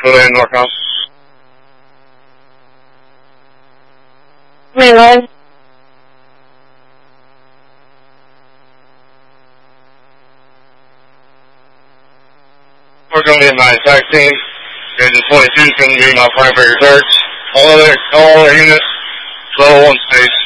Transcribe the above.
Go ahead, Norcom. Mainline. We're going to get my attack team. Engine 22 is going to be my primary search. All other units, level 1 space.